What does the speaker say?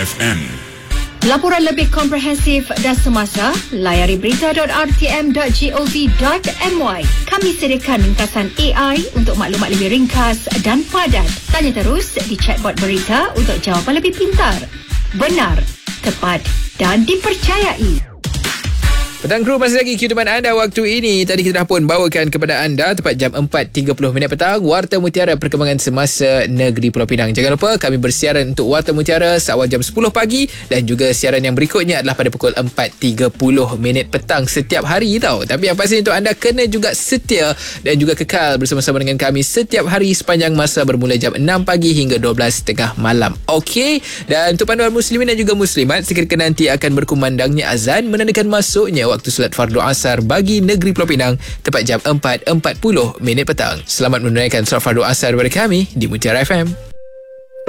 FM. Laporan lebih komprehensif dan semasa, layari berita.rtm.gov.my. Kami sediakan ringkasan AI untuk maklumat lebih ringkas dan padat. Tanya terus di chatbot berita untuk jawapan lebih pintar, benar, tepat dan dipercayai. Petang Kru, masih lagi kehidupan anda waktu ini. Tadi kita dah pun bawakan kepada anda tepat jam 4.30 petang Warta Mutiara perkembangan semasa negeri Pulau Pinang. Jangan lupa kami bersiaran untuk Warta Mutiara seawal jam 10 pagi dan juga siaran yang berikutnya adalah pada pukul 4.30 petang setiap hari tau. Tapi yang pasti untuk anda kena juga setia dan juga kekal bersama-sama dengan kami setiap hari sepanjang masa bermula jam 6 pagi hingga 12.30 malam. Okey, dan untuk panduan muslimin dan juga muslimat, seketika nanti akan berkumandangnya azan menandakan masuknya waktu solat fardu asar bagi negeri Pulau Pinang tepat jam 4.40 petang. Selamat menunaikan solat fardu asar kepada kami di Mutiara FM.